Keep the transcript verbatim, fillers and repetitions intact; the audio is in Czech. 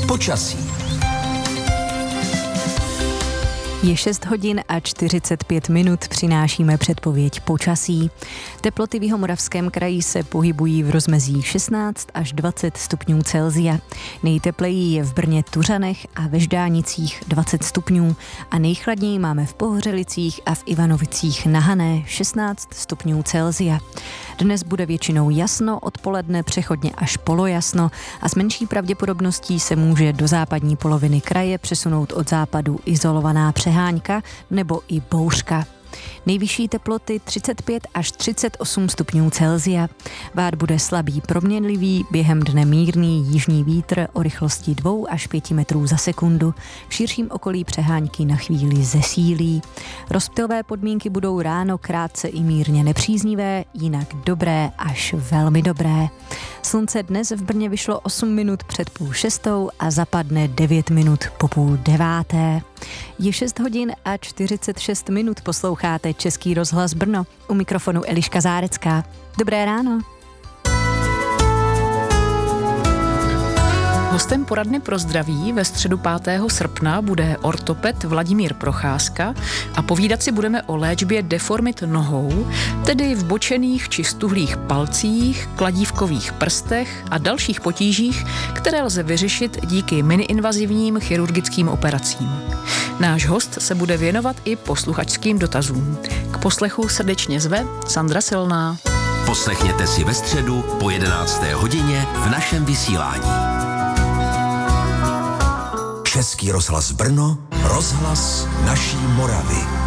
Počasí. Je šest hodin a čtyřicet pět minut, přinášíme předpověď počasí. Teploty v Jihomoravském kraji se pohybují v rozmezí šestnáct až dvacet stupňů Celsia. Nejtepleji je v Brně Tuřanech a ve Ždánicích dvacet stupňů a nejchladněji máme v Pohořelicích a v Ivanovicích na Hané šestnáct stupňů Celsia. Dnes bude většinou jasno, odpoledne přechodně až polojasno a s menší pravděpodobností se může do západní poloviny kraje přesunout od západu izolovaná přehánka nebo i bouřka. Nejvyšší teploty třicet pět až třicet osm stupňů Celsia. Vát bude slabý proměnlivý, během dne mírný jižní vítr o rychlosti dva až pět metrů za sekundu. V širším okolí přehánky na chvíli zesílí. Rozptylové podmínky budou ráno krátce i mírně nepříznivé, jinak dobré až velmi dobré. Slunce dnes v Brně vyšlo osm minut před půl šestou a zapadne devět minut po půl deváté. Je šest hodin a čtyřicet šest minut, posloucháte Český rozhlas Brno. U mikrofonu Eliška Zárecká. Dobré ráno. Hostem poradny pro zdraví ve středu pátého srpna bude ortoped Vladimír Procházka a povídat si budeme o léčbě deformit nohou, tedy v bočených či stuhlých palcích, kladívkových prstech a dalších potížích, které lze vyřešit díky miniinvazivním chirurgickým operacím. Náš host se bude věnovat i posluchačským dotazům. K poslechu srdečně zve Sandra Silná. Poslechněte si ve středu po jedenácté hodině v našem vysílání. Český rozhlas Brno, rozhlas naší Moravy.